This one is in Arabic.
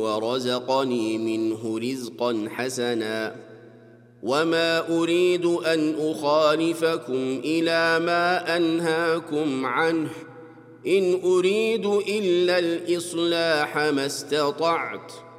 ورزقني منه رزقا حسنا، وما أريد أن أخالفكم إلى ما أنهاكم عنه، إن أريد إلا الإصلاح ما استطعت،